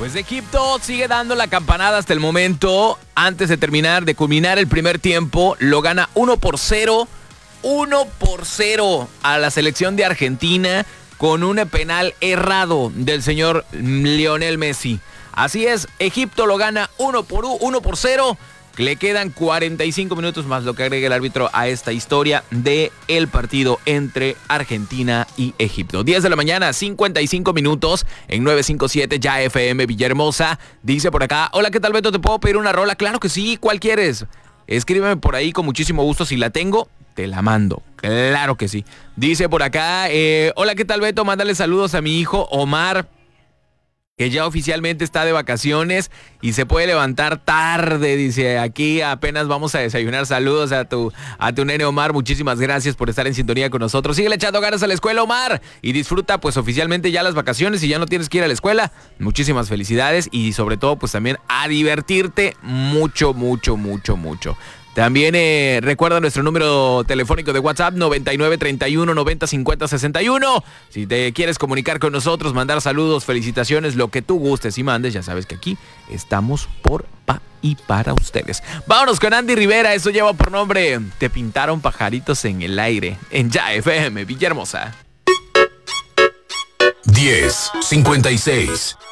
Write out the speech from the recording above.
Pues Egipto sigue dando la campanada hasta el momento. Antes de culminar el primer tiempo, lo gana 1-0. 1-0 a la selección de Argentina con un penal errado del señor Lionel Messi. Así es, Egipto lo gana 1-0. Le quedan 45 minutos más lo que agrega el árbitro a esta historia del partido entre Argentina y Egipto. 10 de la mañana, 55 minutos en 957 ya FM Villahermosa. Dice por acá, hola, ¿qué tal, Beto? ¿Te puedo pedir una rola? Claro que sí, ¿cuál quieres? Escríbeme por ahí con muchísimo gusto. Si la tengo, te la mando. Claro que sí. Dice por acá, hola, ¿qué tal, Beto? Mándale saludos a mi hijo Omar, que ya oficialmente está de vacaciones y se puede levantar tarde. Dice, aquí apenas vamos a desayunar. Saludos a tu nene Omar. Muchísimas gracias por estar en sintonía con nosotros. Síguele echando ganas a la escuela, Omar, y disfruta pues oficialmente ya las vacaciones y ya no tienes que ir a la escuela. Muchísimas felicidades y sobre todo pues también a divertirte mucho. También recuerda nuestro número telefónico de WhatsApp 9931905061. Si te quieres comunicar con nosotros, mandar saludos, felicitaciones, lo que tú gustes y mandes, ya sabes que aquí estamos por y para ustedes. Vámonos con Andy Rivera, eso lleva por nombre Te pintaron pajaritos en el aire, en Ya FM Villahermosa. 10:56.